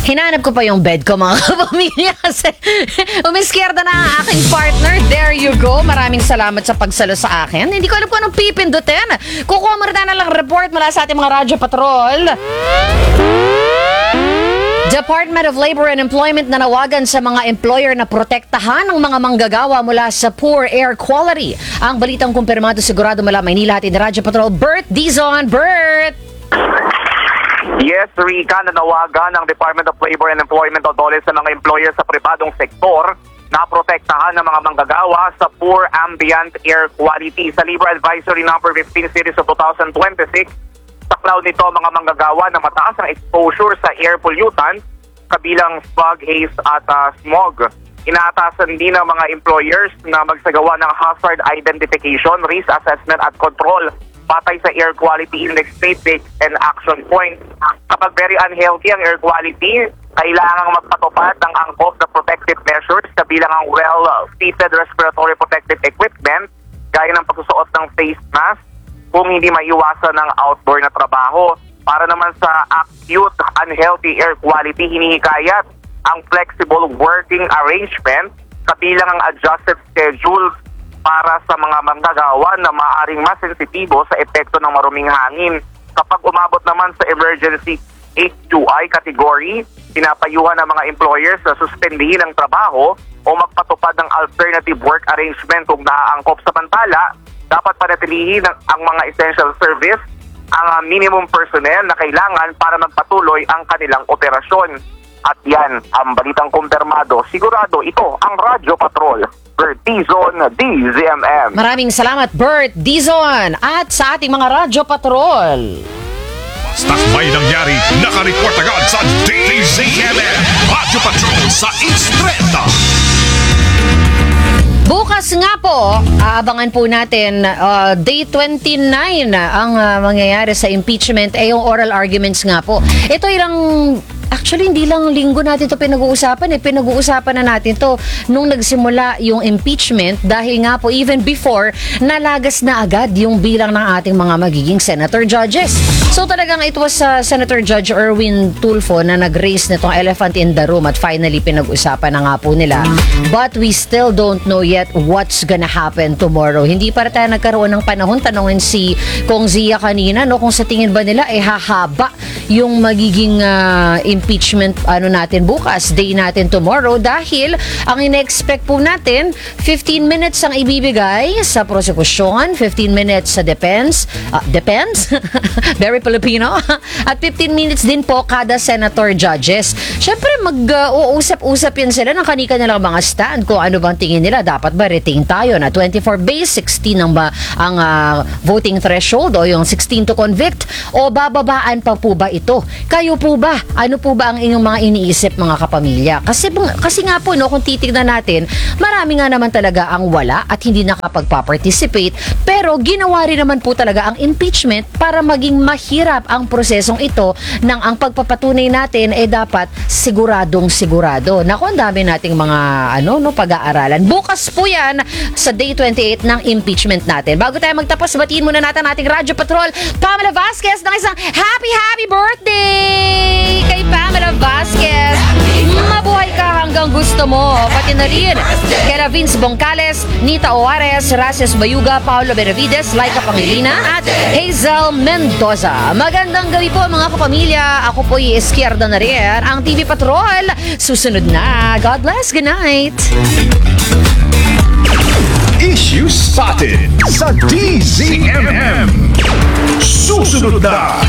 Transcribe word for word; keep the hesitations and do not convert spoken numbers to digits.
Hinanap ko pa yung bed ko, mga kapamilya, kasi umiskierda na ang aking partner. There you go. Maraming salamat sa pagsalo sa akin. Hindi ko alam kung anong pipindutin. Kukuha mo rin na lang report mula sa ating mga radyo patrol. Department of Labor and Employment nanawagan sa mga employer na protektahan ang mga manggagawa mula sa poor air quality. Ang balitang kumpirmado sigurado mula Maynila at Radyo Patrol, Bert Dizon. Bert! Yes, Rika, nanawagan ng Department of Labor and Employment o DOLE sa mga employer sa pribadong sektor na protektahan ng mga manggagawa sa poor ambient air quality. Sa Labor Advisory number fifteen series of twenty twenty-six, saklaw nito mga manggagawa na mataas ang exposure sa air pollutant, kabilang fog, haze at uh, smog. Inaatasan din ng mga employers na magsagawa ng hazard identification, risk assessment at control patay sa air quality index statistics and action points. Kapag very unhealthy ang air quality, kailangang magpatupad ng angkop na protective measures kabilang ang well-fitted respiratory protective equipment gaya ng pagsusuot ng face mask kung hindi maiwasan ng outdoor na trabaho. Para naman sa acute unhealthy air quality, hinihikayat ang flexible working arrangement kabilang ang adjusted schedules para sa mga manggagawa na maaaring mas sensitibo sa epekto ng maruming hangin. Kapag umabot naman sa emergency H two I category, pinapayuhan ng mga employers na suspendihin ang trabaho o magpatupad ng alternative work arrangement kung naaangkop. Samantala, dapat panatilihin ang, ang mga essential service ang uh, minimum personnel na kailangan para magpatuloy ang kanilang operasyon. At yan, ang balitang kumpirmado. Sigurado ito ang Radyo Patrol. Bert Dizon, D Z M M. Maraming salamat, Bert Dizon. At sa ating mga Radyo Patrol. Basta't may nangyari, nakareport agad sa D Z M M. Radyo Patrol sa Instreta. Bukas nga po, aabangan po natin, uh, day twenty-nine ang uh, mangyayari sa impeachment, eh yung oral arguments nga po. Ito ilang, actually hindi lang linggo natin to pinag-uusapan eh, pinag-uusapan na natin to nung nagsimula yung impeachment dahil nga po even before, nalagas na agad yung bilang ng ating mga magiging senator judges. So talagang it was uh, Senator Judge Erwin Tulfo na nag-raise nitong elephant in the room at finally pinag-usapan na nga po nila. But we still don't know yet what's gonna happen tomorrow. Hindi pa tayo nagkaroon ng panahon. Tanungin si Kong Zia kanina, no, kung sa tingin ba nila eh hahaba yung magiging uh, impeachment ano natin bukas, day natin tomorrow, dahil ang ine-expect po natin fifteen minutes ang ibibigay sa prosekusyon, fifteen minutes sa defense, uh, defense? Very Filipino. At fifteen minutes din po kada senator judges. Syempre mag-uusap-usap uh, yan sila ng kanika nilang mga stand kung ano bang tingin nila. Dapat ba retain tayo na twenty-four base, sixteen ang ba ang uh, voting threshold o yung sixteen to convict, o bababaan pa po ba ito? Kayo po ba? Ano po ba ang inyong mga iniisip, mga kapamilya? Kasi kasi nga po, no, kung titignan natin, marami nga naman talaga ang wala at hindi nakapagpa-participate, pero ginawa rin naman po talaga ang impeachment para maging mahirap ang prosesong ito nang ang pagpapatunay natin eh dapat siguradong sigurado. Naku, ang dami nating mga ano no pag-aaralan. Bukas po yan sa day twenty-eight ng impeachment natin. Bago tayo magtapos, batiin muna natin ating Radyo Patrol, Pamela Vasquez, ng isang happy happy birthday kay Pamela Vasquez. Mabuhay ka hanggang gusto mo. Pati na rin kay Vince Boncales, Nita Oares, Races Bayuga, Paolo Benavides, Laika Pangilina at Hazel Mendoza. Magandang gabi po, mga kapamilya. Ako po i-Izquierda na rin ang T V Patrol. Susunod na. God bless. Good night. Issues sa atin sa D Z M M. Susunod na.